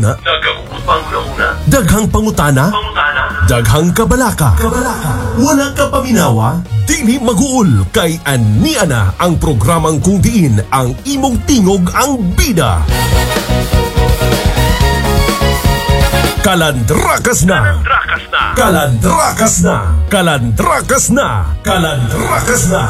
una. Daghang pangutana. Daghang kabalaka. Wala ka paminawa. Dili maguol kay ania na ang programang kung diin ang imong tingog ang bida. Kalandrakas na. Kalandrakas na. Kalandrakas na. Kalandrakas na.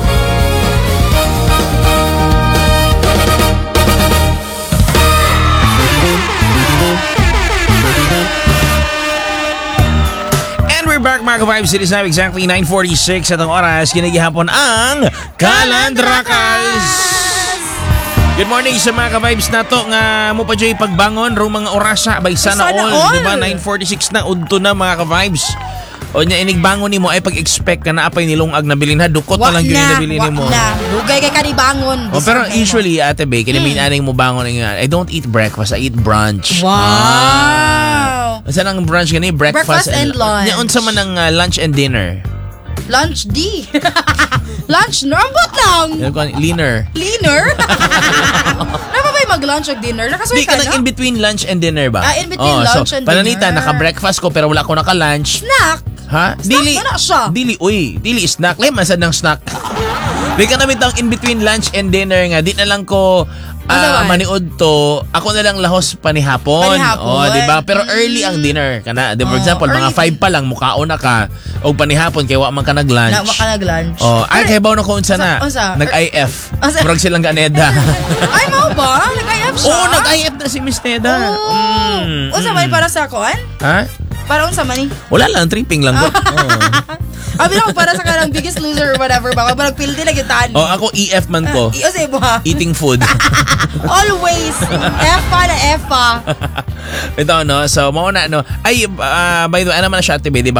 And we're back, mga ka-vibes. It is now exactly 9:46 at ang oras kinagihapon ang Kalandrakas. Good morning sa mga ka-vibes na to nga mo pa dyan pagbangon rong mga orasa by sana all. Diba 9:46 na udto na mga ka-vibes. O niya inigbangon ni mo ay pag-expect ka na apay nilungag na bilin ha. Dukot na lang yung nabili ni mo. Dugay kay kanibangon. Pero usually ate Bay, kinaminaning mo bangon nga, I don't eat breakfast, I eat brunch. Wow. Saan ang brunch gani? Breakfast and lunch. Unsa man ang lunch and dinner? Lunch D. Lunch normal lang. Leaner. Ano ba mag-lunch o dinner? Nakasway ka na? In between lunch and dinner ba? In between lunch and pananita, dinner. naka-breakfast ko pero wala ko naka-lunch. Snack? Ha? Snack na siya. Dili snack. Lema sad ng snack. Di ka na bitang in between lunch and dinner nga. Di na lang ko maniod to. Ako na lang lahos panihapon. Oh, di ba? Pero early ang dinner kana. For example, mga 5 pa lang mukaon na ka o panihapon kay wa man ka nag-lunch. Wa ka nag-lunch. Oh, ay kay bawo na ko unsa na. Nag-IF. Murag silang ganeda. Ay mo ba? Nag-IF siya? Oo, nag-IF na si Miss Neda. Unsa man para sa kuan? Ha? Para unsa man ni? Wala lang, tripping lang ko. Abi ako para sa kanang Biggest Loser or whatever ba? Parang pildi na gitaan. Oh, ako EF man ko. Say mo ha. Eating food. Always. F-pa na F-pa. Ito no. So, mauna no. Ay, by the way, ano man siya ate, di ba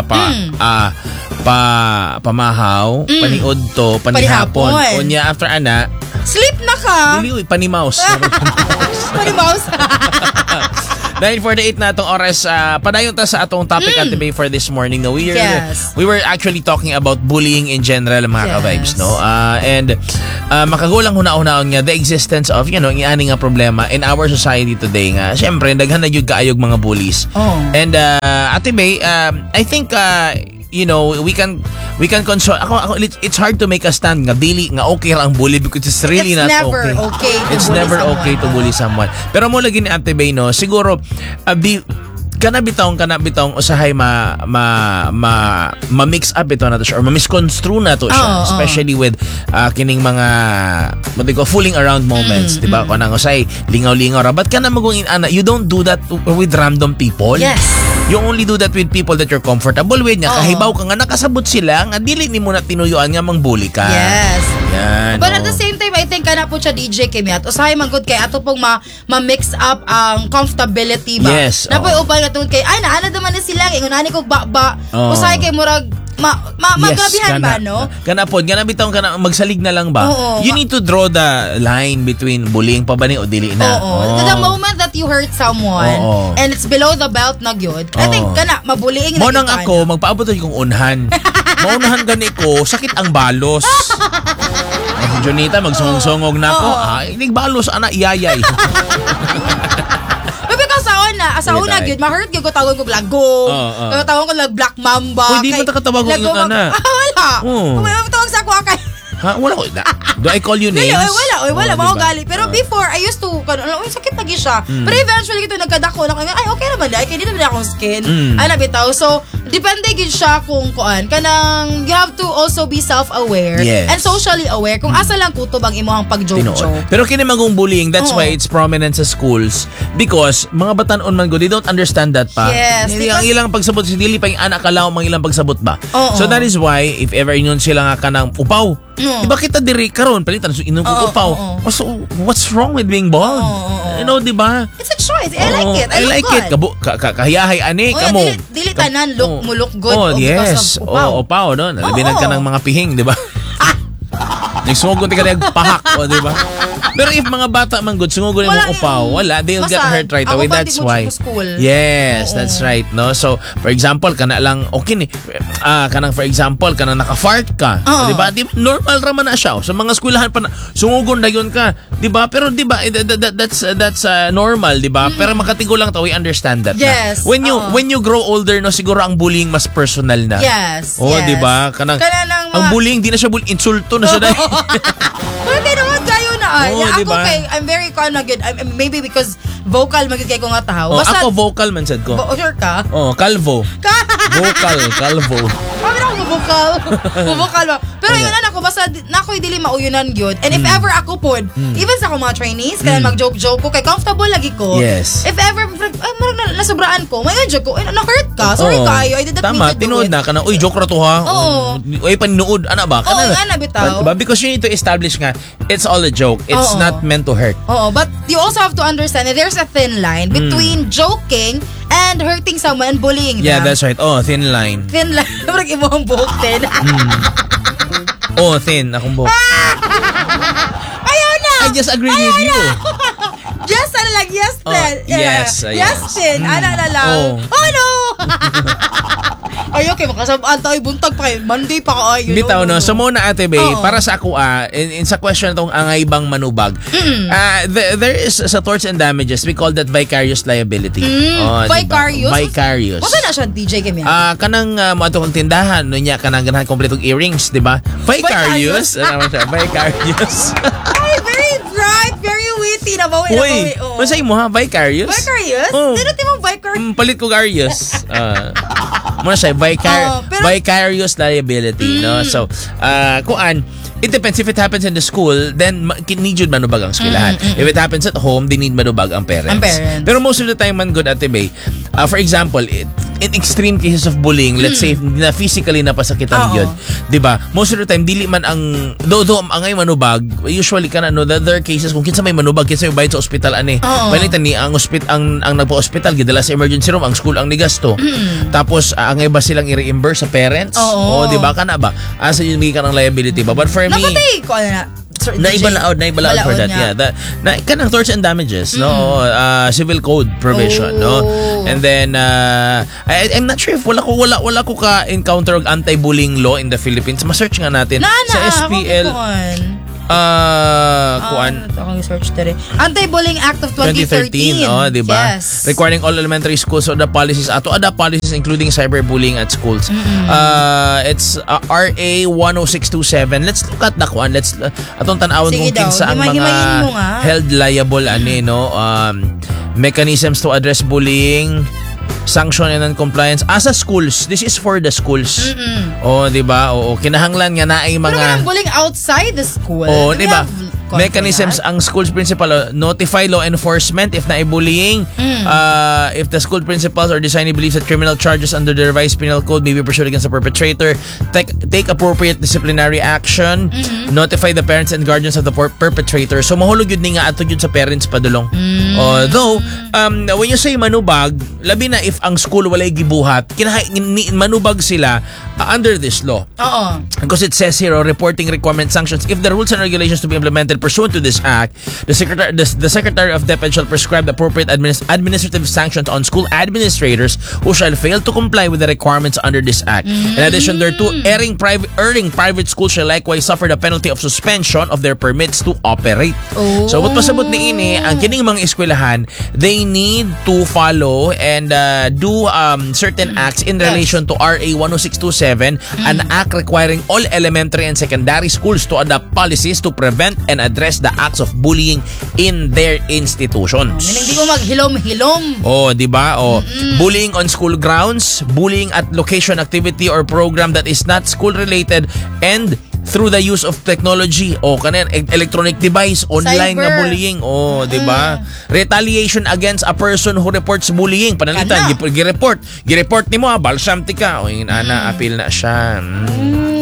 pamahaw, paniod to, panihapon. Unya after ana, sleep na ka. Dili, panimaus. Panimaus. 9:48 na itong oras. Padayon ta sa atong topic at debate for this morning. No? We were actually talking about bullying in general, mga ka-vibes. No? And makagulang huna-hunaon nga the existence of, iani nga problema in our society today nga. Siyempre, daghan na yun kaayog mga bullies. And Ate Bay, I think we can console. Ako, it's hard to make a stand nga dili nga okay ra ang bully because it's really not okay. It's never okay to bully someone. Pero mo lagi ni Ate Bay, no, siguro kana bitong usahay ma-mix up ito na to siya or ma-misconstrue na to siya, especially with kining mga what they call fooling around moments, di ba? Kanang usay lingaw-lingaw ra, but kana magungin ana, you don't do that with random people. Yes. You only do that with people that you're comfortable with nga. Kahibaw ka nga nakasabot sila nga dili nimo na tinuyuan nga mangbully ka. Yes. Yan. But at the same time, I think kana po siya DJ Kimi at usahay man gud kay ato pong ma-mix up ang comfortability ba. Yes. Napoy upay nga tungod kay ay naana naman na sila kay unani ko ba. Usahay kay murag magabihan ba, no? Kana bitong kana magsalig na lang ba? You need to draw the line between bullying pa ba ni o dili na. The moment that you hurt someone and it's below the belt na gyud, I think kana mabullying na. Mo nang ako magpaabot kong unhan. Maunahan gani ko, sakit ang balos. Ay, Jonita, magsungong-sungog na ako. Inig balos, ana, iyayay. Asa una gyud ma-hurt gyud ko tawag ko blago. Tawag ko black mamba. Hindi mo takatawag ko ana. Wala. Kung tawag sa ako kay ha, wala ko. Do I call you names? Wala mo gali. Pero before I used to sakit lagi siya. Pero eventually kito nagkadako na ay okay naman dai kay dito na akong skin. Ana bitaw. So depende gid siya kung kuan kanang you have to also be self-aware and socially aware kung asa lang kutob ang imong pag-joke. Pero kini magong bullying, that's why it's prominent sa schools because mga batan-on man go, they don't understand that pa. Yes, ang ilang pagsabot si dili pa yung anak kalaw mga ilang pagsabot ba. So that is why if ever inyon sila nga kanang upaw, di ba kita diri karon palitan so inong upaw. So what's wrong with being bald? Di ba? It's a choice. I like it. I like it. Kahiyahay ani kamo. Dili tanan look good yes. Upaw, no? Nalabinag ka ng mga pihing, di ba? Nagsungugod ka na pahak, o, di ba? Pero if mga bata man good, sungugod mo upaw, wala, they'll get hurt right away. That's why. Yes, that's right, no? So, for example, kana lang, okay ni, kanang for example, kanang naka-fart ka, di ba? Normal raman na siya. So, mga eskwelahan pa na, sungugod na yun ka, di ba? Pero di ba, that's normal, di ba? Pero makatigo lang to, we understand that. Yes. Na. When you grow older, no, siguro ang bullying mas personal na. Yes. Oh, di ba? Kanang ang bullying, di na siya bullying, insulto na siya dahil. Pwede naman kayo na ay. Ako diba? I'm very good. Maybe because vocal magiging kay ko nga tao. Ako vocal man sad ko. Sure ka? Calvo. Vocal, calvo. Kami na ako vocal. Vocal ba? Pero yun na ako, basta na ako'y dili mauyunan yun. And if ever ako po, even sa akong mga trainees, kaya mag-joke-joke ko, kay comfortable lagi ko. Yes. If ever, marang nasobraan ko, may joke ko, na-hurt ka. Sorry kayo, I did not mean to do it. Tama, tinuod na ka na, uy, joke ra to ha. Oo. Uy, paninuod, ano ba? Oo, ana bitaw. Diba? Because you need to establish nga, it's all a joke. It's not meant to hurt. Oo, but you also have to understand that there's a thin line between joking and hurting someone and bullying them. Yeah, that's right. Oh, thin line. Thin line. Parang iba ang buhok, thin. Oh, thin. Akong buhok. Ayaw na! I just agree with you. Yes, ano lang, yes, thin. Yes, yes, thin. Ano na lang. Oh, no! Ay, okay, makasabaan tayo, buntag pa kayo. Monday pa ka, ay, Bitaw, no? So, muna, Ate Bay, para sa ako, in sa question na itong angay bang manubag, there is, sa torts and damages, we call that vicarious liability. Vicarious? Diba? Vicarious. Masa na siya, DJ Kim yan? Kanang, mo itong tindahan, no niya, kanang ganahan kompletong earrings, di ba? Vicarious? Vicarious. Ay, very bright, very witty. Nabawi. Uy, masay mo ha? Vicarious? Vicarious? Dito timang vicarious? Palit ko Garius. Muna siya, vicarious liability, no? So, kuan, it depends if it happens in the school, then need yun manubag ang eskwelahan. If it happens at home, they need manubag ang parents. Pero most of the time man good, Ate Bay, for example, in extreme cases of bullying, let's say na physically napasakitan yun, 'di ba? Most of the time dili man ang do angay manubag, usually kana no, there are cases kung kinsa may manubag, kinsa may bayad sa ospital ani. Balitan ni ang ospital ang nagpa-ospital gidala sa emergency room, ang school ang nigasto. Tapos angay ba silang i-reimburse sa parents? 'Di ba kana ba? Asa yun may kanang liability ba? But for me, napatay ko na. Naibalaod for that. Yeah, kanang torts and damages, no? Civil code provision, no? And then I'm not sure if wala ko ka encounter og anti-bullying law in the Philippines. Ma-search nga natin sa SPL. Kuan search dere. Anti-Bullying Act of 2013. Di ba? Yes. Requiring all elementary schools to adopt policies including cyberbullying at schools. It's RA 10627. Let's look at the kuan. Let's atong tan-awon kung kinsa ang mga held liable ani, no? Mechanisms to address bullying, sanction and non-compliance as a schools. This is for the schools. Di ba? Kinahanglan nga na ay mga... Pero bullying outside the school. Di ba? Mechanisms ang school's principal, notify law enforcement if na-bullying, if the school principals or designee believes that criminal charges under the revised penal code may be pursued against the perpetrator, take appropriate disciplinary action, notify the parents and guardians of the perpetrator. So mahulog yun nga ato yun sa parents padulong. Though when you say manubag, labi na if ang school walay gibuhat, manubag sila under this law. Because it says here, reporting requirement sanctions. If the rules and regulations to be implemented pursuant to this act, the Secretary of DepEd shall prescribe the appropriate administrative sanctions on school administrators who shall fail to comply with the requirements under this act. In addition thereto, erring private schools shall likewise suffer the penalty of suspension of their permits to operate. So, what pasabot ni ini, ang kining mga eskwelahan, they need to follow and do certain acts in relation to RA 10627, an act requiring all elementary and secondary schools to adopt policies to prevent and address the acts of bullying in their institutions. Hindi mo maghilom-hilom. Di ba? Bullying on school grounds, bullying at location, activity or program that is not school-related, and through the use of technology kanan electronic device, online na bullying, di ba? Retaliation against a person who reports bullying, panalitan gireport nimo balsam tika, ana appeal na siya.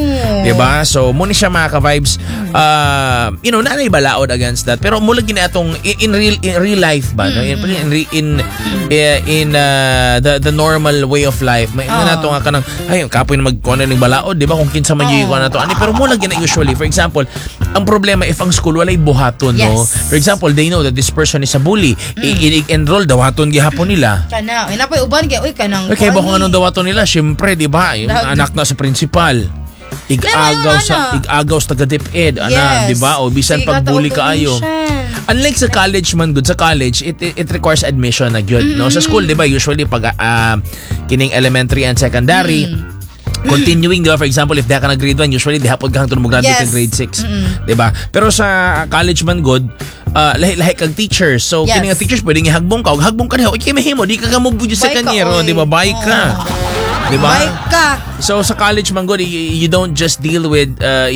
Diba? So, muna siya mga ka-vibes. Nanay balaod against that. Pero mula ginatong in real life ba? No? In the normal way of life. May nato nga ka ng, ay, kapoy na magkuha ng balaod. Diba? Kung kinsa man yung na to. Pero mula gina usually. For example, ang problema if ang school walay buhaton, no? For example, they know that this person is a bully. I-enroll dawaton gihapon nila. Kana, inapay uban kay uy kanang. Okay, ba kung anong dawaton nila? Syempre, di ba? Yung anak na sa principal. Igagaw sa taga-DepEd, di ba? O bisan pagbuli kaayo. Unlike sa college man good, sa college it requires admission na gyud, no? Sa school, di ba? Usually pag kining elementary and secondary, continuing, diba? For example, if di ka na grade 1, usually di hapon ka hangtod mo graduate in grade 6. Diba? Pero sa college man good, lahi kag teachers. So, kining teachers pwedeng ihagbong ka. Hagbong ka na, okay, mahimo. Di ka mo budyo sa kanyero. Diba? Bye ka. Diba? Bye ka. So, sa college man good, you don't just deal with,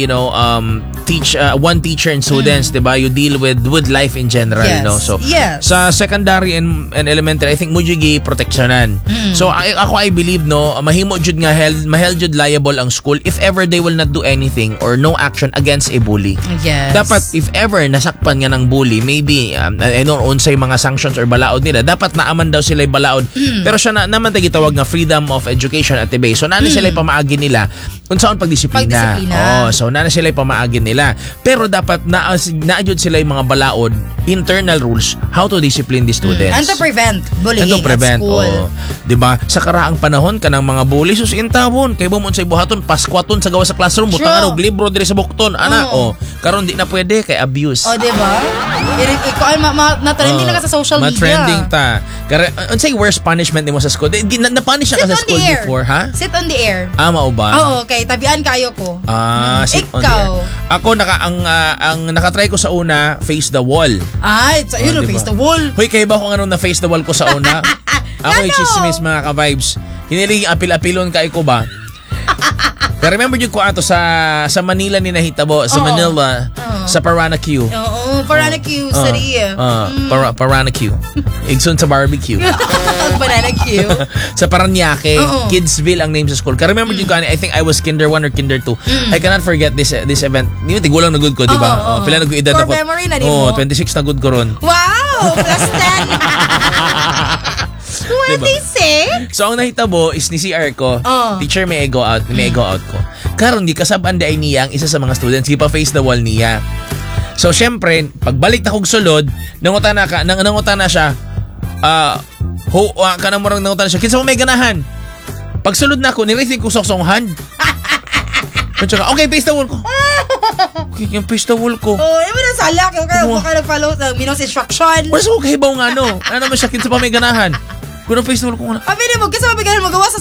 one teacher and students, diba? You deal with life in general, no? So, sa secondary and elementary, I think mo jud proteksyonan. So, I believe, no, mahimo jud nga mahel jud liable ang school if ever they will not do anything or no action against a bully. Yes. Dapat if ever nasakpan nga ng bully, maybe I don't know unsay mga sanctions or balaod nila, dapat naaman daw sila balaod. Pero siya naman tagitawag nga freedom of education at the so nana sila pamaagi nila unsaon pagdisiplina. So nana sila pamaagi nila. Pero dapat naajud sila yung mga balaod, internal rules how to discipline the students. And to prevent bullying at school. Diba? Sa karaang panahon kanang mga bully sus intawon kay bumon sa buhaton paskwaton sa gawa sa classroom butang og libro diri sa bukton karon di na pwede kay abuse. Diba? Na-trending na ka sa social media. Ma-trending ta. Unsay worst punishment nimo sa school? Na-punish na ka sa school before, ha? Sit on the air. Mao ba? Oo, okay. Tabian kayo ko. Sit on the air. Ako ang nakatry ko sa una, face the wall. Yun, diba? Face the wall. Hoy, kayo ba kung ano na face the wall ko sa una? Ako chismis mga ka-vibes. Hiniling apil-apilon kay ko ba? Remember yung ko ato sa Manila ni nahitabo, sa Manila, sa Paranaque. Paranaque City. Paranaque. Igsoon sa barbecue. Banana Q. Sa Paranaque, Kidsville ang name sa school. Remember yung ko, I think I was kinder 1 or kinder 2. I cannot forget this event. Tigulang na good ko, di ba? Pila na good edad ako. For memory na di mo. 26 na good ko ron. Wow! Plus 10. 26? So ang nahitabo is ni CR ko. Teacher may go out ko. Karon di kasab-an day niya ang isa sa mga students gipa face the wall niya. So syempre, pagbalik na kog sulod, nangutan na siya. Kanang murang nangutan na siya. Kinsa mo may ganahan? Pagsulod na ako, ni-raising ko soksonghan. Okay, face the wall ko. Yung face the wall ko. Iba na salak. Yung kaya nag-follow ng Minos instruction. Wala sa okay ba nga ano? Ano naman siya, kinsa pa may ganahan? Kung face the wall ko nga. Pabili mo, kinsa pa may ganahan magawa sa